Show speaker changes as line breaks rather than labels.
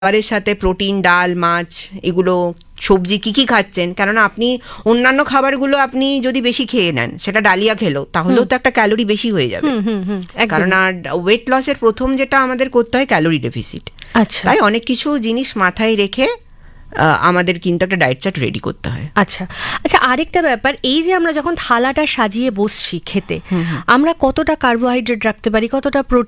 খাবারের সাথে প্রোটিন, ডাল, মাছ, এগুলো সবজি কি কি খাচ্ছেন, কেননা আপনি অন্যান্য খাবারগুলো আপনি যদি বেশি খেয়ে নেন, সেটা ডালিয়া খেলো, তাহলেও তো একটা ক্যালোরি বেশি হয়ে যাবে। কারণ আর ওয়েট লসের প্রথম যেটা আমাদের করতে হয় ক্যালোরি ডেফিসিট।
আচ্ছা
তাই অনেক কিছু জিনিস মাথায় রেখে আমাদের কিন্তু একটা ডায়েট চার্ট রেডি করতে হয়।
আচ্ছা আচ্ছা, আরেকটা ব্যাপার, এই যে আমরা যখন থালাটা সাজিয়ে বসছি খেতে, আমরা কতটা কার্বোহাইড্রেট রাখতে পারি, কতটা প্রোটিন